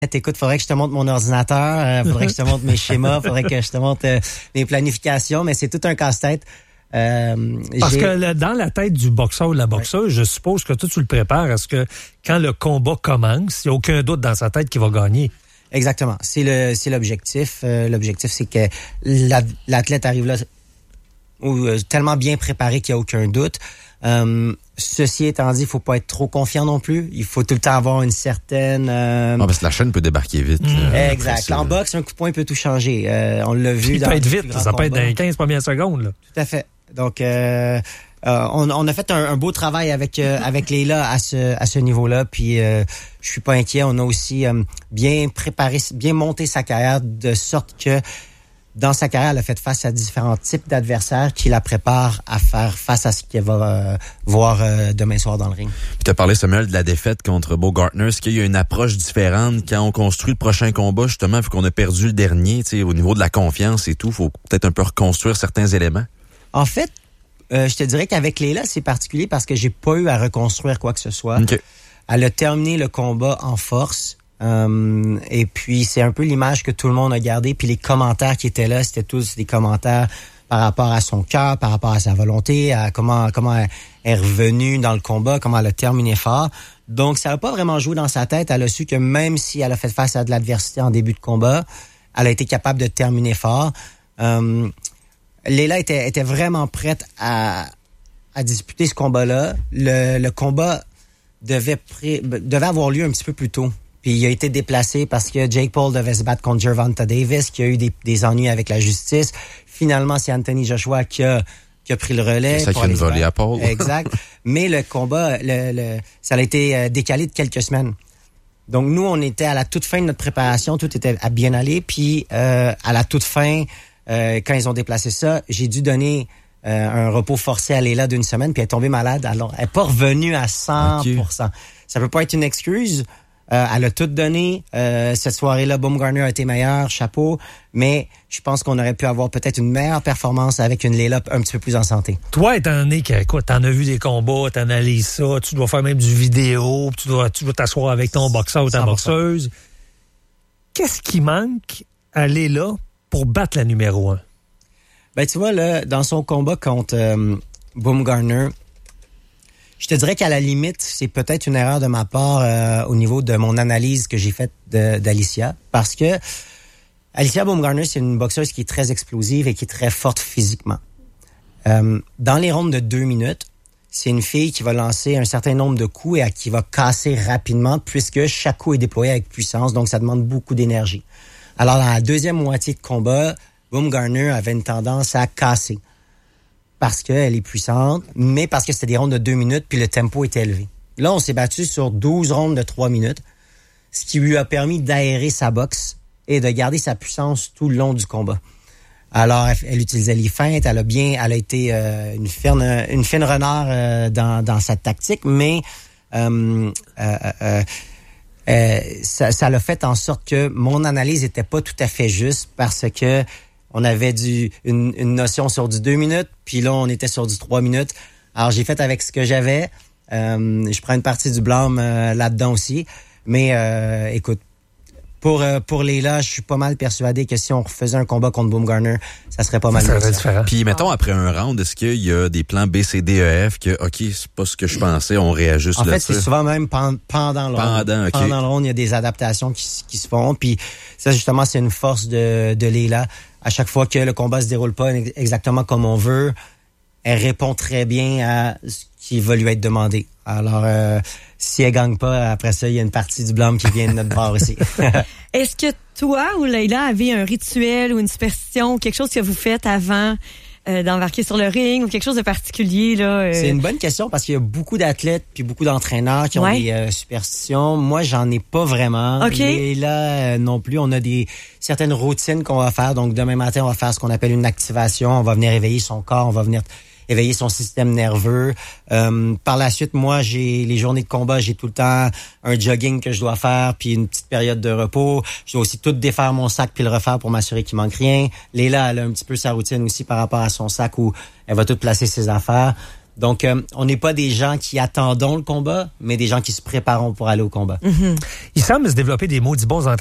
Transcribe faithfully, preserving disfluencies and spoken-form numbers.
Écoute, faudrait que je te montre mon ordinateur, euh, faudrait que je te montre mes schémas, faudrait que je te montre euh, mes planifications, mais c'est tout un casse-tête. Euh, Parce j'ai... que là, dans la tête du boxeur ou de la boxeuse, oui. je suppose que toi, tu le prépares à ce que quand le combat commence, il n'y a aucun doute dans sa tête qu'il va gagner. Exactement. C'est le c'est l'objectif. Euh, l'objectif, c'est que la, l'athlète arrive là ou, euh, tellement bien préparé qu'il n'y a aucun doute. Euh, ceci étant dit, il faut pas être trop confiant non plus. Il faut tout le temps avoir une certaine... Euh... Ah, parce que la chaîne peut débarquer vite. Mmh. Là, exact. En boxe, un coup de poing peut tout changer. Euh, on l'a vu il dans... peut être vite, ça peut être dans les quinze premières secondes. Là. Tout à fait. Donc, euh, euh, on, on a fait un, un beau travail avec euh, avec Leila à ce à ce niveau-là. Puis, euh, je suis pas inquiet. On a aussi euh, bien préparé, bien monté sa carrière de sorte que dans sa carrière, elle a fait face à différents types d'adversaires qui la préparent à faire face à ce qu'elle va euh, voir euh, demain soir dans le ring. Puis tu as parlé, Samuel, de la défaite contre Bo Gartner. Est-ce qu'il y a une approche différente quand on construit le prochain combat, justement, vu qu'on a perdu le dernier, tu sais, au niveau de la confiance et tout, il faut peut-être un peu reconstruire certains éléments? En fait, euh, je te dirais qu'avec Leila, c'est particulier parce que j'ai pas eu à reconstruire quoi que ce soit. Okay. Elle a terminé le combat en force. Euh, et puis, c'est un peu l'image que tout le monde a gardée. Puis les commentaires qui étaient là, c'était tous des commentaires par rapport à son cœur, par rapport à sa volonté, à comment comment elle est revenue dans le combat, comment elle a terminé fort. Donc, ça n'a pas vraiment joué dans sa tête. Elle a su que même si elle a fait face à de l'adversité en début de combat, elle a été capable de terminer fort. Euh, Leila était, était vraiment prête à, à disputer ce combat-là. Le, le combat devait, pré, devait avoir lieu un petit peu plus tôt. Puis il a été déplacé parce que Jake Paul devait se battre contre Gervonta Davis, qui a eu des, des ennuis avec la justice. Finalement, c'est Anthony Joshua qui a, qui a pris le relais. C'est ça qui a une volée à Paul. Exact. Mais le combat, le, le, ça a été décalé de quelques semaines. Donc nous, on était à la toute fin de notre préparation, tout était à bien aller. Puis euh, à la toute fin, euh, quand ils ont déplacé ça, j'ai dû donner euh, un repos forcé à Leila d'une semaine, puis elle est tombée malade. Alors, elle n'est pas revenue à cent pour cent. Okay. Ça peut pas être une excuse. Euh, elle a tout donné. Euh, cette soirée-là, Baumgardner a été meilleur, chapeau. Mais je pense qu'on aurait pu avoir peut-être une meilleure performance avec une Leila un petit peu plus en santé. Toi, étant donné que, quoi, t'en as vu des combats, t'analyses ça, tu dois faire même du vidéo, tu dois, tu dois t'asseoir avec ton boxeur ou ta boxeuse. Qu'est-ce qui manque à Leila pour battre la numéro un? Ben, tu vois, là, dans son combat contre euh, Baumgardner, je te dirais qu'à la limite, c'est peut-être une erreur de ma part euh, au niveau de mon analyse que j'ai faite de, d'Alicia. Parce que Alicia Baumgardner, c'est une boxeuse qui est très explosive et qui est très forte physiquement. Euh, dans les rondes de deux minutes, c'est une fille qui va lancer un certain nombre de coups et à, qui va casser rapidement puisque chaque coup est déployé avec puissance. Donc, ça demande beaucoup d'énergie. Alors, dans la deuxième moitié de combat, Baumgardner avait une tendance à casser. Parce qu'elle est puissante, mais parce que c'était des rondes de deux minutes, puis le tempo était élevé. Là, on s'est battu sur douze rondes de trois minutes, ce qui lui a permis d'aérer sa boxe et de garder sa puissance tout le long du combat. Alors, elle, elle utilisait les feintes, elle a bien, elle a été euh, une fine, une fine renard euh, dans, dans sa tactique, mais euh, euh, euh, euh, ça, ça l'a fait en sorte que mon analyse était pas tout à fait juste parce que on avait du une, une notion sur du deux minutes, puis là, on était sur du trois minutes. Alors, j'ai fait avec ce que j'avais. Euh, je prends une partie du blâme euh, là-dedans aussi. Mais euh, écoute, pour euh, pour Leila, je suis pas mal persuadé que si on refaisait un combat contre Baumgardner, ça serait pas mal. Ça serait différent. Puis, mettons, après un round, est-ce qu'il y a des plans B, C, D, E, F que, OK, c'est pas ce que je pensais, on réajuste en là-dessus? En fait, c'est souvent même pendant, pendant le round. Pendant, OK. Pendant le round, il y a des adaptations qui, qui se font. Puis ça, justement, c'est une force de, de Leila. À chaque fois que le combat se déroule pas exactement comme on veut, elle répond très bien à ce qui va lui être demandé. Alors, euh, si elle gagne pas, après ça, il y a une partie du blâme qui vient de notre part aussi. Est-ce que toi ou Leila avez un rituel ou une superstition, quelque chose que vous faites avant euh, d'embarquer sur le ring ou quelque chose de particulier là euh... C'est une bonne question parce qu'il y a beaucoup d'athlètes puis beaucoup d'entraîneurs qui ont ouais. des euh, superstitions. Moi, j'en ai pas vraiment. Okay. Et là, euh, non plus, on a des certaines routines qu'on va faire. Donc, demain matin, on va faire ce qu'on appelle une activation. On va venir éveiller son corps, on va venir éveiller son système nerveux. Euh, par la suite, moi, j'ai les journées de combat, j'ai tout le temps un jogging que je dois faire, puis une petite période de repos. Je dois aussi tout défaire mon sac puis le refaire pour m'assurer qu'il manque rien. Leila, elle a un petit peu sa routine aussi par rapport à son sac où elle va tout placer ses affaires. Donc, euh, on n'est pas des gens qui attendons le combat, mais des gens qui se préparons pour aller au combat. Mm-hmm. Il semble se développer des maudits bons